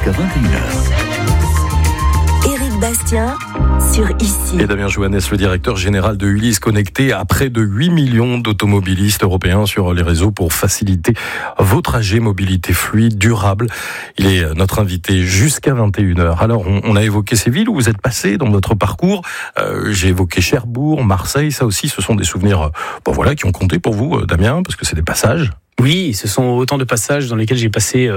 jusqu'à 21h. Éric Bastien sur ICI. Et Damien Johannes, le directeur général de Ulysse, connecté à près de 8 millions d'automobilistes européens sur les réseaux pour faciliter vos trajets, mobilité fluide, durable. Il est notre invité jusqu'à 21h. Alors, on a évoqué ces villes où vous êtes passé dans votre parcours. J'ai évoqué Cherbourg, Marseille. Ça aussi, ce sont des souvenirs qui ont compté pour vous, Damien, parce que c'est des passages. Oui, ce sont autant de passages dans lesquels j'ai passé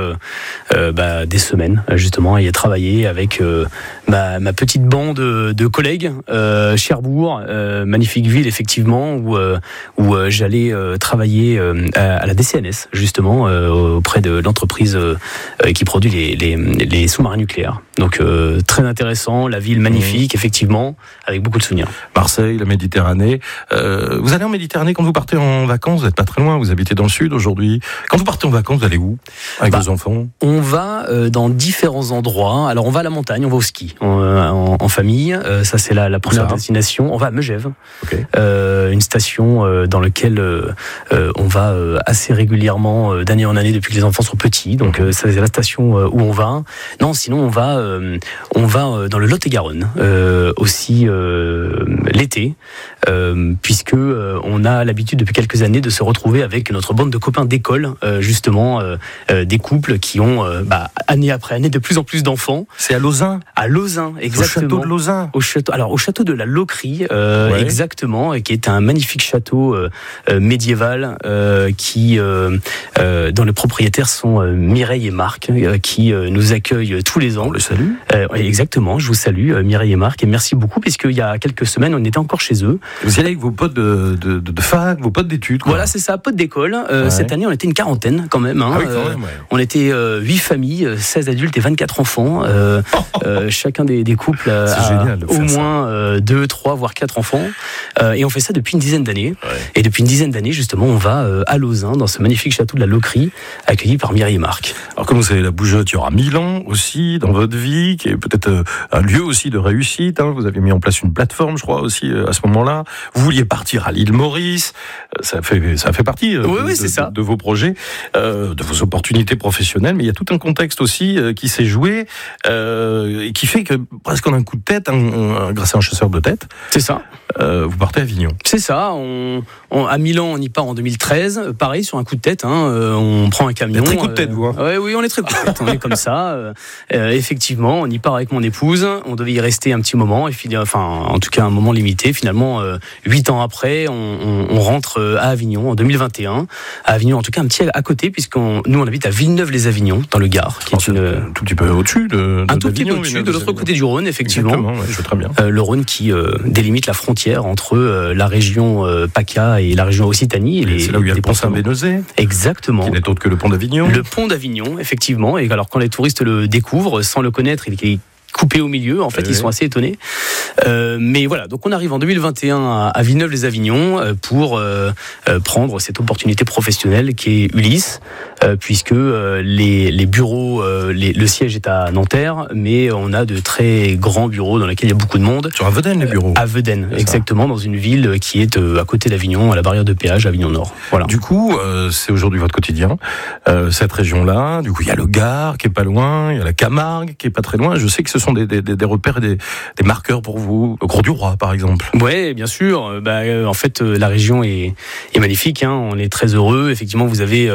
des semaines justement à y travailler avec ma petite bande de collègues. Cherbourg, magnifique ville effectivement où j'allais travailler à la DCNS justement auprès de l'entreprise qui produit les sous-marins nucléaires. Donc très intéressant, la ville magnifique effectivement avec beaucoup de souvenirs. Marseille, la Méditerranée. Vous allez en Méditerranée quand vous partez en vacances, vous n'êtes pas très loin, vous habitez dans le sud aujourd'hui. Quand vous partez en vacances, vous allez où avec vos enfants? On va dans différents endroits. Alors on va à la montagne, on va au ski en famille. Ça c'est la première destination. On va à Megève, une station dans laquelle on va assez régulièrement d'année en année depuis que les enfants sont petits. Donc ça c'est la station où on va. Non, sinon on va dans le Lot-et-Garonne aussi l'été, puisque on a l'habitude depuis quelques années de se retrouver avec notre bande de copains d'école, justement des couples qui ont année après année de plus en plus d'enfants. C'est à Lauzun. À Lauzun, exactement. Au château de Lauzun. Au château de la Loquerie, exactement, et qui est un magnifique château médiéval qui dont les propriétaires sont Mireille et Marc, qui nous accueillent tous les ans. On le salue. Exactement, je vous salue Mireille et Marc, et merci beaucoup puisqu'il y a quelques semaines on était encore chez eux. Vous y allez avec vos potes de fac, vos potes d'études, quoi. Voilà, c'est ça, potes d'école. Cette année on était une quarantaine quand même. Ah oui, quand même, ouais. On était 8 familles, 16 adultes et 24 enfants. Chacun des couples a génial au moins 2, 3, voire 4 enfants. Et on fait ça depuis une dizaine d'années. Ouais. Et depuis une dizaine d'années, justement, on va à Lauzun, dans ce magnifique château de la Loquerie, accueilli par Mireille et Marc. Alors, comme vous savez, la bougeotte, il y aura Milan aussi dans votre vie, qui est peut-être un lieu aussi de réussite. Vous avez mis en place une plateforme, je crois, aussi à ce moment-là. Vous vouliez partir à l'île Maurice. Ça fait partie de vos projets, de vos opportunités professionnelles. Mais il y a tout un contexte aussi qui s'est joué et qui fait que, presque en un coup de tête, grâce à un chasseur de tête, c'est ça. Vous partez à Avignon. C'est ça. À Milan, on y part en 2013. Pareil, sur un coup de tête. On prend un camion. Très coup de tête, vous. Oui, on est très coup de tête. On est comme ça. Effectivement, on y part avec mon épouse. On devait y rester un petit moment. En tout cas, un moment limité. Finalement, 8 ans après, on rentre à Avignon en 2021. À Avignon, en tout cas, un petit à côté, nous, on habite à Villeneuve-les-Avignon, dans le Gard, qui est un tout petit peu au-dessus un tout petit peu au-dessus, de l'autre côté du Rhône, effectivement. Exactement, je vois très bien. Le Rhône qui délimite la frontière entre la région PACA et la région Occitanie. C'est là où il y a le pont Saint-Bénézé. Exactement. Qui n'est autre que le pont d'Avignon. Le pont d'Avignon, effectivement. Et alors, quand les touristes le découvrent, sans le connaître, il est coupé au milieu, en fait, ils sont assez étonnés. Mais voilà, donc on arrive en 2021 à Villeneuve-les-Avignon pour prendre cette opportunité professionnelle qui est Ulysse, puisque les bureaux, le siège est à Nanterre, mais on a de très grands bureaux dans lesquels il y a beaucoup de monde. Sur Aveden, les bureaux. Aveden, exactement, dans une ville qui est à côté d'Avignon, à la barrière de péage, Avignon Nord. Voilà. Du coup, c'est aujourd'hui votre quotidien, cette région-là. Du coup, il y a le Gard qui est pas loin, il y a la Camargue qui est pas très loin. Je sais que ce sont des repères et des marqueurs pour vous. Le Grau-du-Roi, par exemple. Oui, bien sûr. En fait, la région est magnifique. On est très heureux. Effectivement, vous avez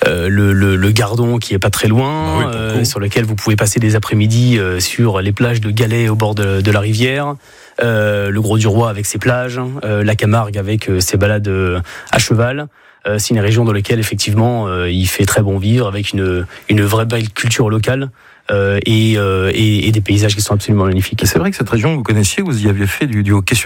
le Gardon qui est pas très loin, sur lequel vous pouvez passer des après-midi sur les plages de Galets au bord de la rivière. Le Grau-du-Roi avec ses plages, la Camargue avec ses balades à cheval. C'est une région dans laquelle effectivement il fait très bon vivre, avec une vraie belle culture locale. Et des paysages qui sont absolument magnifiques. Et c'est vrai que cette région, vous connaissiez, vous y aviez fait du hockey sur